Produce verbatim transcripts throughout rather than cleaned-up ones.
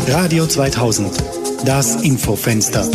Radio zweitausend, das Infofenster.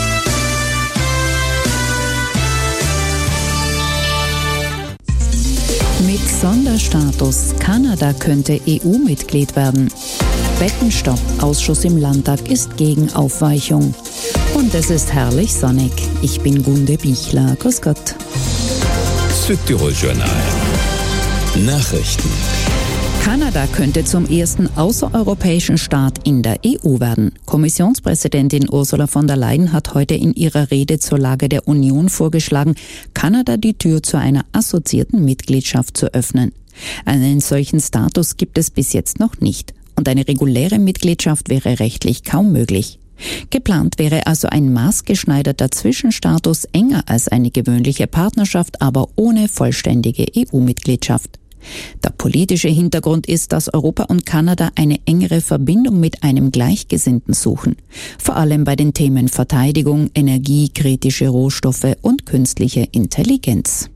Mit Sonderstatus. Kanada könnte E U-Mitglied werden. Bettenstopp. Ausschuss im Landtag ist gegen Aufweichung. Und es ist herrlich sonnig. Ich bin Gunde Bichler. Grüß Gott. Südtirol Journal. Nachrichten. Kanada könnte zum ersten außereuropäischen Staat in der E U werden. Kommissionspräsidentin Ursula von der Leyen hat heute in ihrer Rede zur Lage der Union vorgeschlagen, Kanada die Tür zu einer assoziierten Mitgliedschaft zu öffnen. Einen solchen Status gibt es bis jetzt noch nicht. Und eine reguläre Mitgliedschaft wäre rechtlich kaum möglich. Geplant wäre also ein maßgeschneiderter Zwischenstatus, enger als eine gewöhnliche Partnerschaft, aber ohne vollständige E U-Mitgliedschaft. Der politische Hintergrund ist, dass Europa und Kanada eine engere Verbindung mit einem Gleichgesinnten suchen. Vor allem bei den Themen Verteidigung, Energie, kritische Rohstoffe und künstliche Intelligenz.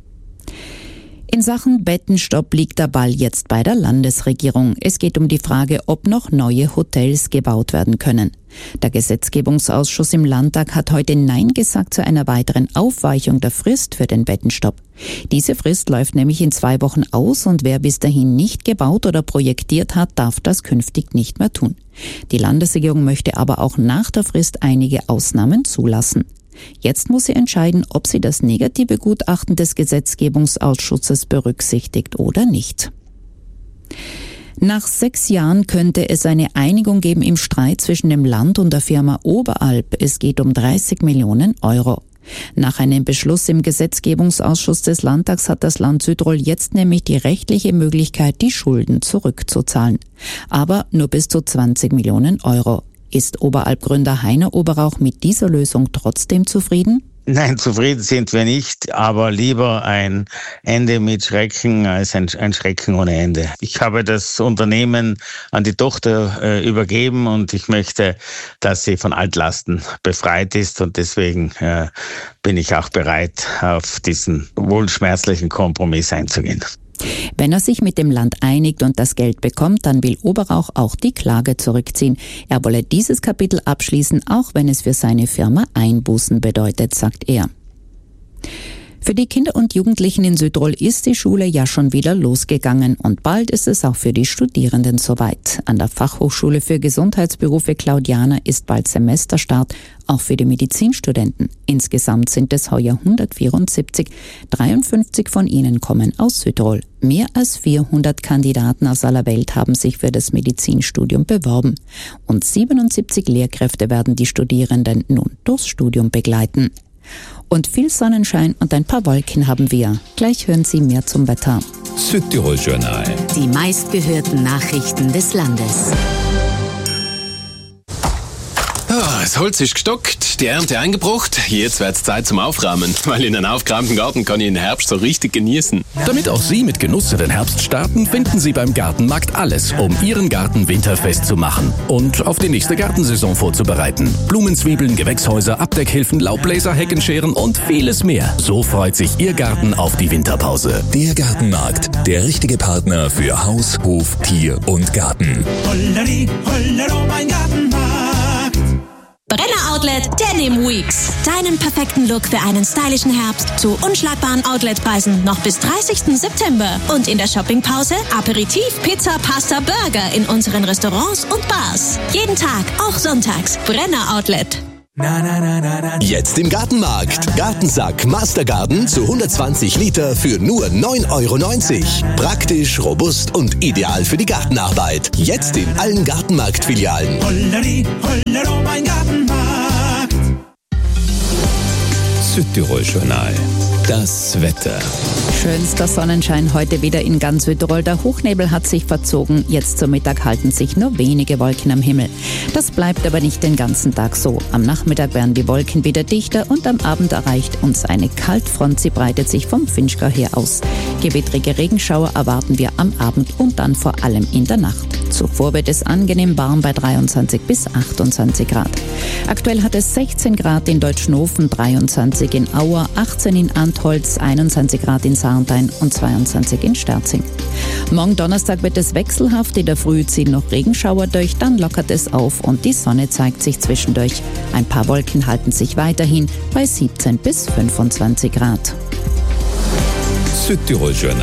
In Sachen Bettenstopp liegt der Ball jetzt bei der Landesregierung. Es geht um die Frage, ob noch neue Hotels gebaut werden können. Der Gesetzgebungsausschuss im Landtag hat heute Nein gesagt zu einer weiteren Aufweichung der Frist für den Bettenstopp. Diese Frist läuft nämlich in zwei Wochen aus und wer bis dahin nicht gebaut oder projektiert hat, darf das künftig nicht mehr tun. Die Landesregierung möchte aber auch nach der Frist einige Ausnahmen zulassen. Jetzt muss sie entscheiden, ob sie das negative Gutachten des Gesetzgebungsausschusses berücksichtigt oder nicht. Nach sechs Jahren könnte es eine Einigung geben im Streit zwischen dem Land und der Firma Oberalp. Es geht um dreißig Millionen Euro. Nach einem Beschluss im Gesetzgebungsausschuss des Landtags hat das Land Südtirol jetzt nämlich die rechtliche Möglichkeit, die Schulden zurückzuzahlen. Aber nur bis zu zwanzig Millionen Euro. Ist Oberalp-Gründer Heiner Oberrauch mit dieser Lösung trotzdem zufrieden? Nein, zufrieden sind wir nicht, aber lieber ein Ende mit Schrecken als ein, ein Schrecken ohne Ende. Ich habe das Unternehmen an die Tochter äh, übergeben und ich möchte, dass sie von Altlasten befreit ist und deswegen äh, bin ich auch bereit, auf diesen wohl schmerzlichen Kompromiss einzugehen. Wenn er sich mit dem Land einigt und das Geld bekommt, dann will Oberrauch auch die Klage zurückziehen. Er wolle dieses Kapitel abschließen, auch wenn es für seine Firma Einbußen bedeutet, sagt er. Für die Kinder und Jugendlichen in Südtirol ist die Schule ja schon wieder losgegangen und bald ist es auch für die Studierenden soweit. An der Fachhochschule für Gesundheitsberufe Claudiana ist bald Semesterstart, auch für die Medizinstudenten. Insgesamt sind es heuer hundertvierundsiebzig, dreiundfünfzig von ihnen kommen aus Südtirol. Mehr als vierhundert Kandidaten aus aller Welt haben sich für das Medizinstudium beworben und siebenundsiebzig Lehrkräfte werden die Studierenden nun durchs Studium begleiten. Und viel Sonnenschein und ein paar Wolken haben wir. Gleich hören Sie mehr zum Wetter. Südtirol Journal. Die meistgehörten Nachrichten des Landes. Ah, das Holz ist gestockt, die Ernte eingebracht. Jetzt wird's Zeit zum Aufräumen, weil in einem aufgeräumten Garten kann ich den Herbst so richtig genießen. Damit auch Sie mit Genuss in den Herbst starten, finden Sie beim Gartenmarkt alles, um Ihren Garten winterfest zu machen und auf die nächste Gartensaison vorzubereiten. Blumenzwiebeln, Gewächshäuser, Abdeckhilfen, Laubbläser, Heckenscheren und vieles mehr. So freut sich Ihr Garten auf die Winterpause. Der Gartenmarkt, der richtige Partner für Haus, Hof, Tier und Garten. Holleri, hollero, mein Gartenmarkt. Brenner Outlet Denim Weeks. Deinen perfekten Look für einen stylischen Herbst zu unschlagbaren Outletpreisen noch bis dreißigsten September. Und in der Shoppingpause Aperitif, Pizza, Pasta, Burger in unseren Restaurants und Bars. Jeden Tag, auch sonntags. Brenner Outlet. Jetzt im Gartenmarkt. Gartensack Mastergarden zu hundertzwanzig Liter für nur neun Euro neunzig. Praktisch, robust und ideal für die Gartenarbeit. Jetzt in allen Gartenmarkt-Filialen. Holleri, hollero, mein Gartenmarkt. Südtirol Journal. Das Wetter. Schönster Sonnenschein heute wieder in ganz Südtirol. Der Hochnebel hat sich verzogen. Jetzt zum Mittag halten sich nur wenige Wolken am Himmel. Das bleibt aber nicht den ganzen Tag so. Am Nachmittag werden die Wolken wieder dichter und am Abend erreicht uns eine Kaltfront. Sie breitet sich vom Finchgau her aus. Gewittrige Regenschauer erwarten wir am Abend und dann vor allem in der Nacht. Zuvor wird es angenehm warm bei dreiundzwanzig bis achtundzwanzig Grad. Aktuell hat es sechzehn Grad in Deutschnofen, dreiundzwanzig in Auer, achtzehn in Antholz, einundzwanzig Grad in Sarntein und zweiundzwanzig in Sterzing. Morgen Donnerstag wird es wechselhaft, in der Früh ziehen noch Regenschauer durch, dann lockert es auf und die Sonne zeigt sich zwischendurch. Ein paar Wolken halten sich weiterhin bei siebzehn bis fünfundzwanzig Grad. Südtirol Journal.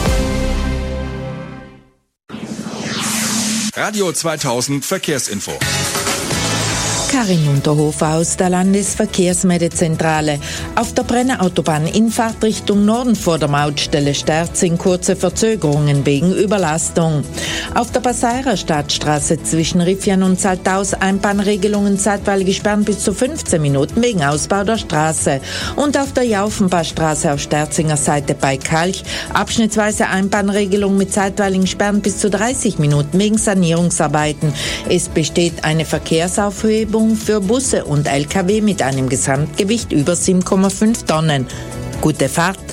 Radio zweitausend Verkehrsinfo. Karin Unterhofer aus der Landesverkehrsmeldezentrale. Auf der Brennerautobahn Infahrt Richtung Norden vor der Mautstelle Sterzing kurze Verzögerungen wegen Überlastung. Auf der Passairer Stadtstraße zwischen Riffian und Saltaus Einbahnregelungen zeitweilig gesperrt bis zu fünfzehn Minuten wegen Ausbau der Straße. Und auf der Jaufenbachstraße auf Sterzinger Seite bei Kalch abschnittsweise Einbahnregelung mit zeitweiligen Sperren bis zu dreißig Minuten wegen Sanierungsarbeiten. Es besteht eine Verkehrsaufhebung für Busse und L K W mit einem Gesamtgewicht über sieben Komma fünf Tonnen. Gute Fahrt!